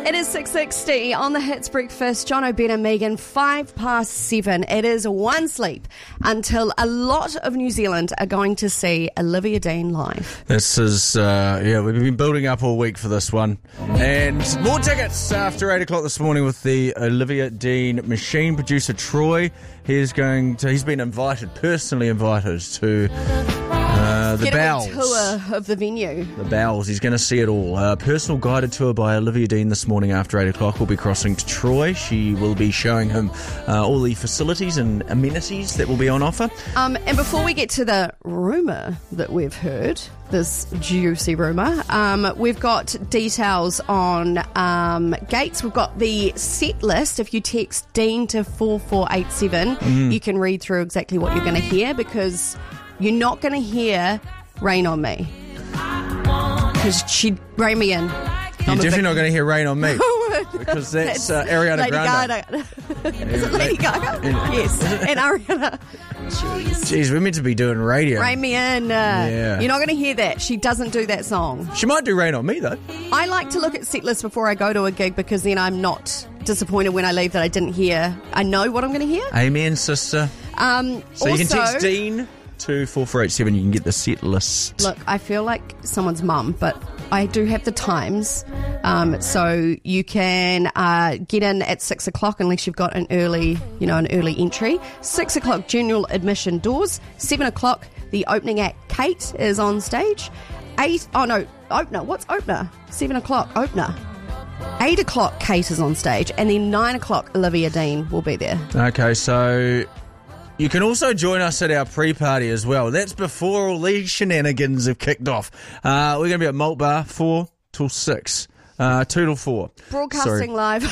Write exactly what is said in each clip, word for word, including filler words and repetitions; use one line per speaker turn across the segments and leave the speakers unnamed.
It is six sixty on the Hits Breakfast. John O'Ben and Megan, five past seven. It is one sleep until a lot of New Zealand are going to see Olivia Dean live.
This is, uh, yeah, we've been building up all week for this one. And more tickets after eight o'clock this morning with the Olivia Dean machine. Producer Troy, he's going to, he's been invited, personally invited to uh, the
Get
Bowels.
a tour of the venue.
The Bowels. He's going to see it all. A personal guided tour by Olivia Dean this morning after eight o'clock. We'll be crossing to Troy. She will be showing him uh, all the facilities and amenities that will be on offer.
Um, and before we get to the rumour that we've heard, this juicy rumour, um, we've got details on um, Gates. We've got the set list. If you text Dean to four four eight seven, mm. you can read through exactly what you're going to hear, because you're not going to hear Rain on Me. Because she'd rain me in.
You're definitely not going to hear Rain on Me. Because that's uh, Ariana
Lady
Grande.
Gaga. Is it Lady Gaga? Yes. And Ariana. Jeez.
Jeez, we're meant to be doing radio.
Rain me in. Uh,
yeah.
You're not going to hear that. She doesn't do that song.
She might do Rain on Me, though.
I like to look at set lists before I go to a gig, because then I'm not disappointed when I leave that I didn't hear. I know what I'm going to hear.
Amen, sister.
Um,
so
also,
you can text Dean to four four eight seven. You can get the set list.
Look, I feel like someone's mum, but I do have the times. Um, so you can uh, get in at six o'clock unless you've got an early, you know, an early entry. Six o'clock, general admission doors. Seven o'clock, the opening act, Kate, is on stage. Eight, oh no, opener. What's opener? Seven o'clock, opener. Eight o'clock, Kate is on stage. And then nine o'clock, Olivia Dean will be there.
Okay, so you can also join us at our pre-party as well. That's before all these shenanigans have kicked off. Uh, we're going to be at Malt Bar four till six. Uh, two till four.
Broadcasting
Sorry.
live.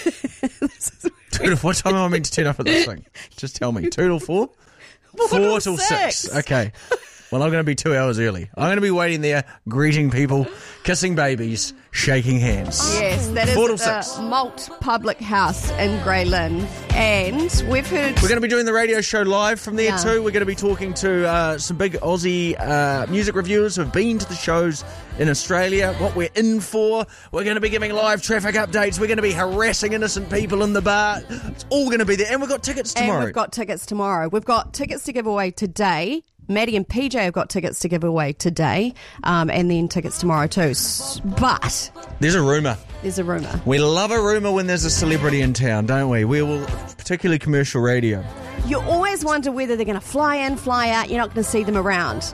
two till, what time am I meant to turn up at this thing? Just tell me. Two till four?
Four,
four
till
till
six.
six. Okay. Well, I'm going to be two hours early. I'm going to be waiting there, greeting people, kissing babies, shaking hands.
Yes, that is
Four till
at
six.
the Malt Public House in Grey Lynn. And we've heard...
We're going to be doing the radio show live from there
Yeah.
too. We're going to be talking to uh, some big Aussie uh, music reviewers who have been to the shows in Australia, what we're in for. We're going to be giving live traffic updates. We're going to be harassing innocent people in the bar. It's all going to be there. And we've got tickets tomorrow.
And we've got tickets tomorrow. We've got tickets to give away today. Maddie and P J have got tickets to give away today, um, and then tickets tomorrow too. S- But
There's a rumour.
there's a rumour.
We love a rumour when there's a celebrity in town, don't we? We will, particularly commercial radio.
You always wonder whether they're going to fly in, fly out. You're not going to see them around.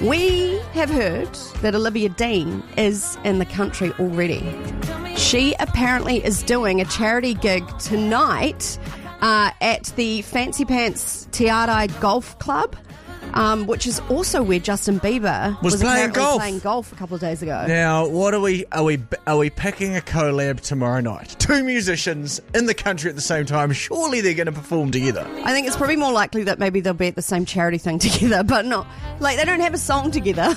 We have heard that Olivia Dean is in the country already. She apparently is doing a charity gig tonight uh, at the Fancy Pants Te Arai Golf Club. Um, which is also where Justin Bieber
Was
was,
playing
apparently
golf.
playing golf a couple of days ago.
Now, what are we? Are we? Are we picking a collab tomorrow night? Two musicians in the country at the same time. Surely they're going to perform together.
I think it's probably more likely that maybe they'll be at the same charity thing together, but not like they don't have a song together.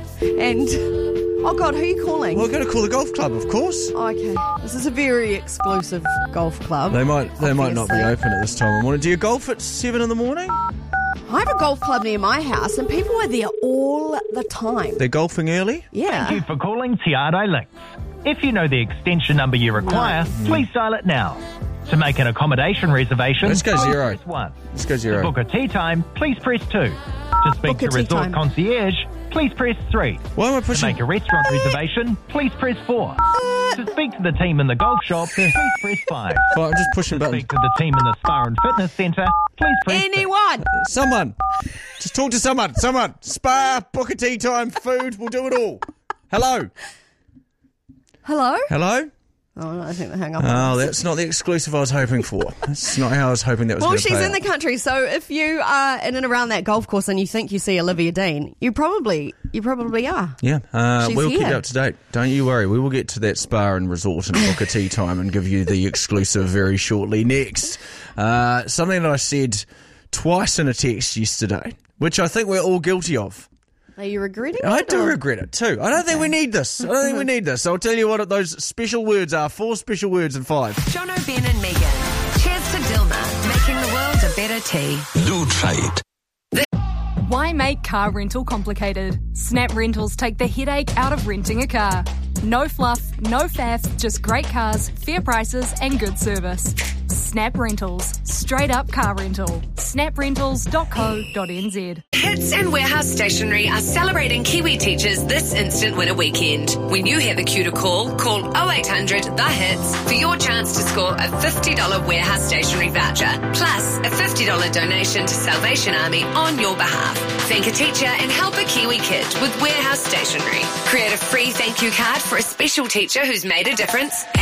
And oh god, who are you calling?
Well, we're going to call the golf club, of course.
Oh, okay, this is a very exclusive golf club.
They might. They might not be
obviously.
open at this time of morning. Do you golf at seven in the morning?
I have a golf club near my house, and people are there all the time.
They're golfing early.
Yeah.
Thank you for calling Te Arai Links. If you know the extension number you require,
No.
please dial it now. To make an accommodation reservation,
Let's go
please
zero.
press one.
Let's go
To
zero.
book a tea time, please press two. To speak
Book a
to
tea
Resort
time.
Concierge, please press three.
Why am I
To
pushing?
make a restaurant reservation, please press four. To speak to the team in the golf shop, please press five.
Oh, I'm just pushing
To
buttons.
speak to the team in the spa and fitness centre, please press six.
Anyone?
Someone. Just talk to someone. Someone. Spa, book a tea time, food. We'll do it all. Hello.
Hello?
Hello.
Oh, no, I think they hung up.
Oh, that's not the exclusive I was hoping for. That's not how I was hoping that was
Well,
going to
she's
play
in the
out.
country, so if you are in and around that golf course and you think you see Olivia Dean, you probably you probably are.
Yeah, uh,
She's
we'll keep
here.
you up to date. Don't you worry. We will get to that spa and resort and book a tea time and give you the exclusive very shortly. Next, uh, something that I said twice in a text yesterday, which I think we're all guilty of.
Are you regretting
I
it?
do
or-
regret it too. I don't think we need this. I don't think we need this. I'll tell you what those special words are. Four special words and five.
John O'Ben and Megan. Cheers to Dilma, making the world a better tea.
Do try it.
Why make car rental complicated? Snap Rentals take the headache out of renting a car. No fluff, no faff, just great cars, fair prices and good service. Snap Rentals. Straight up car rental. snap rentals dot co dot n z.
Hits and Warehouse Stationery are celebrating Kiwi teachers this instant winter weekend. When you have a cue to call, call oh eight hundred the hits for your chance to score a fifty dollars Warehouse Stationery voucher, plus a fifty dollars donation to Salvation Army on your behalf. Thank a teacher and help a Kiwi kid with Warehouse Stationery. Create a free thank you card for a special teacher who's made a difference